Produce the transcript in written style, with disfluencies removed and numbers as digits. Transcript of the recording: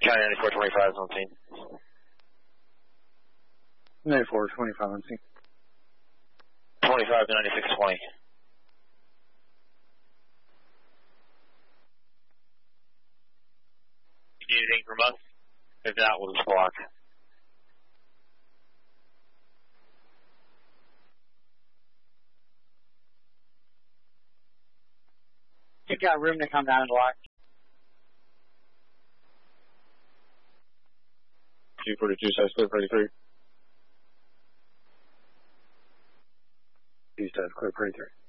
County 9425 is on scene. 9425 on scene. 25 to 9620. You need anything from us? If not, we'll just block. You got room to come down and block. 242, size clear 33. East side, clear 33.